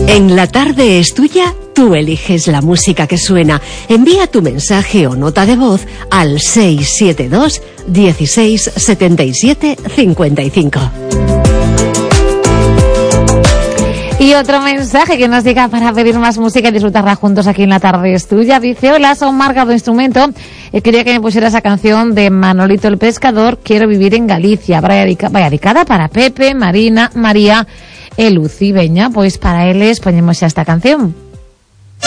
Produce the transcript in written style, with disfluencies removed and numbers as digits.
En La Tarde es Tuya, tú eliges la música que suena. Envía tu mensaje o nota de voz al 672 16 77 55. Y otro mensaje que nos llega para pedir más música y disfrutarla juntos aquí en La Tarde es Tuya. Dice: hola, soy Marga do Instrumento. Quería que me pusiera esa canción de Manolito el Pescador, Quiero vivir en Galicia. Vaya dedicada para Pepe, Marina, María e Lucy. Veña, pues para eles ponemos esta canción.